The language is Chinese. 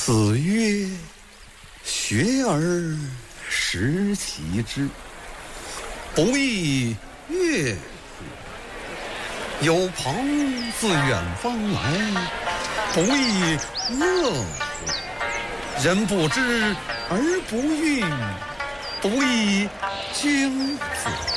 子曰：“学而时齐之，不亦乐乎？有朋自远方来，不亦乐乎？人不知而不愠，不亦君子？”